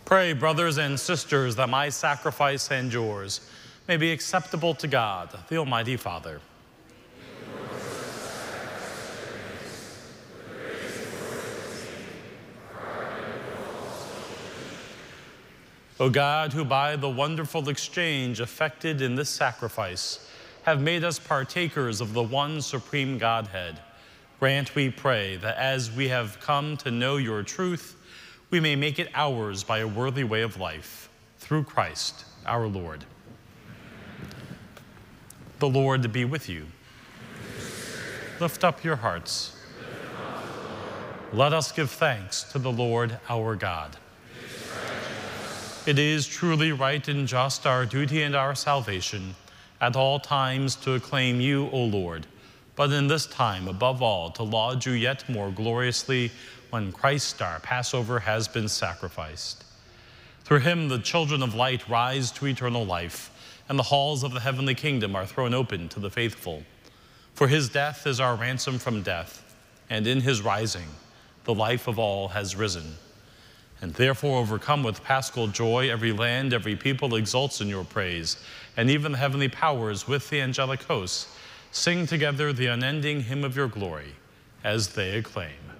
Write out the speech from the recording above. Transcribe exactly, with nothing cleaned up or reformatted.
Pray, brothers and sisters, that my sacrifice and yours may be acceptable to God, the Almighty Father. O God, who by the wonderful exchange effected in this sacrifice have made us partakers of the one supreme Godhead, grant, we pray, that as we have come to know your truth, we may make it ours by a worthy way of life, through Christ our Lord. The Lord be with you. Lift up your hearts. Let us give thanks to the Lord our God. It is truly right and just, our duty and our salvation, at all times to acclaim you, O Lord, but in this time, above all, to laud you yet more gloriously when Christ, our Passover, has been sacrificed. Through him, the children of light rise to eternal life, and the halls of the heavenly kingdom are thrown open to the faithful. For his death is our ransom from death, and in his rising, the life of all has risen. And therefore, overcome with paschal joy, every land, every people exults in your praise, and even the heavenly powers with the angelic hosts sing together the unending hymn of your glory as they acclaim.